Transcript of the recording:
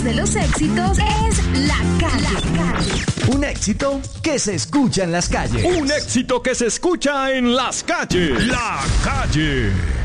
voz de los éxitos es La Calle. Un éxito que se escucha en las calles. Un éxito que se escucha en las calles. La Calle.